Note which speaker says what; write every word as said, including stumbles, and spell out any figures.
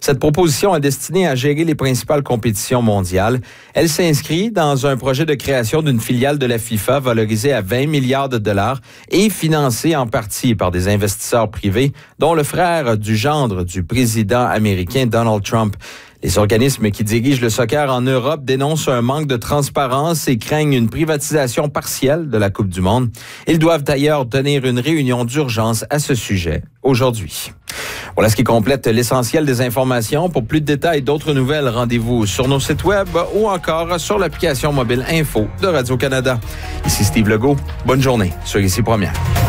Speaker 1: Cette proposition est destinée à gérer les principales compétitions mondiales. Elle s'inscrit dans un projet de création d'une filiale de la FIFA valorisée à vingt milliards de dollars et financée en partie par des investisseurs privés, dont le frère du gendre du président américain Donald Trump. Les organismes qui dirigent le soccer en Europe dénoncent un manque de transparence et craignent une privatisation partielle de la Coupe du Monde. Ils doivent d'ailleurs tenir une réunion d'urgence à ce sujet aujourd'hui. Voilà ce qui complète l'essentiel des informations. Pour plus de détails et d'autres nouvelles, rendez-vous sur nos sites web ou encore sur l'application mobile Info de Radio-Canada. Ici Steve Legault. Bonne journée sur Ici Première.